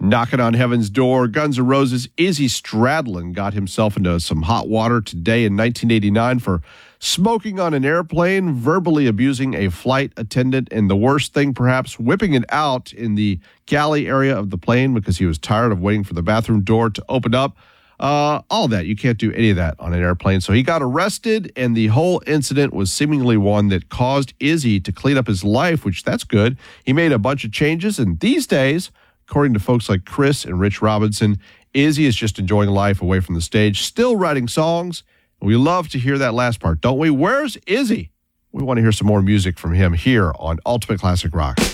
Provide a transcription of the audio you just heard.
Knocking on Heaven's Door, Guns N' Roses' Izzy Stradlin got himself into some hot water today in 1989 for smoking on an airplane, verbally abusing a flight attendant, and the worst thing, perhaps, whipping it out in the galley area of the plane because he was tired of waiting for the bathroom door to open up. All that. You can't do any of that on an airplane. So he got arrested, and the whole incident was seemingly one that caused Izzy to clean up his life, which that's good. He made a bunch of changes, and these days, according to folks like Chris and Rich Robinson, Izzy is just enjoying life away from the stage, still writing songs. We love to hear that last part, don't we? Where's Izzy? We want to hear some more music from him here on Ultimate Classic Rock.